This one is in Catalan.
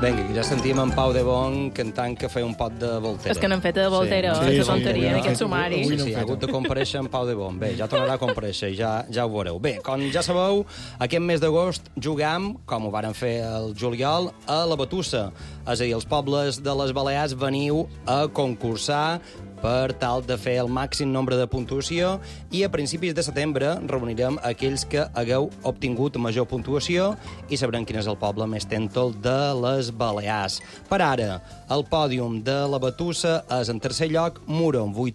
Vinga, ja sentíem en Pau de Bon cantant que feia un pot de Voltero. És que n'han fet de Voltero, de tonteria, d'aquest sumari. Sí, ha hagut de comparèixer en Pau de Bon. Bé, ja tornarà a comparèixer, ja ho veureu. Bé, com ja sabeu, aquest mes d'agost jugam, com ho varen fer el juliol, a la Batussa. És a dir, els pobles de les Balears veniu a concursar per tal de fer el màxim nombre de puntuació i a principis de setembre reunirem aquells que hagueu obtingut major puntuació i sabrem quin és el poble més tèntol de les Balears. Per ara, el pòdium de la Batussa és en tercer lloc Muro, amb 8